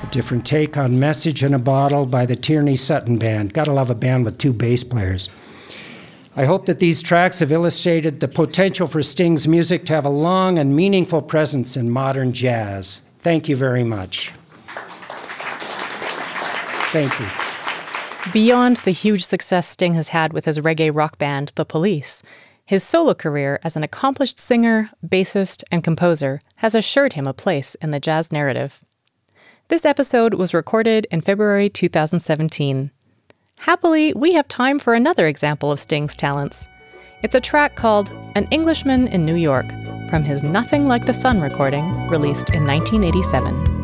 A different take on Message in a Bottle by the Tierney Sutton Band. Gotta love a band with two bass players. I hope that these tracks have illustrated the potential for Sting's music to have a long and meaningful presence in modern jazz. Thank you very much. Thank you. Beyond the huge success Sting has had with his reggae rock band, The Police, his solo career as an accomplished singer, bassist, and composer has assured him a place in the jazz narrative. This episode was recorded in February 2017. Happily, we have time for another example of Sting's talents. It's a track called An Englishman in New York from his Nothing Like the Sun recording, released in 1987.